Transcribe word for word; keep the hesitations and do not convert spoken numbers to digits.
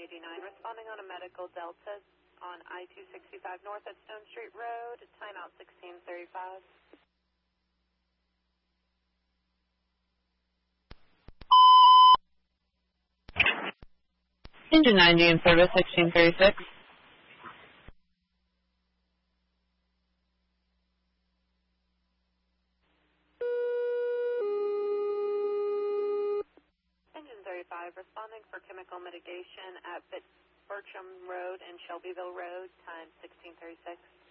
eighty-nine, responding on a medical delta on I two sixty-five north at Stone Street Road, timeout sixteen thirty-five. Engine ninety in service, sixteen thirty-six. Engine thirty-five, responding for chemical mitigation at Bit Bircham Road and Shelbyville Road, time sixteen thirty-six.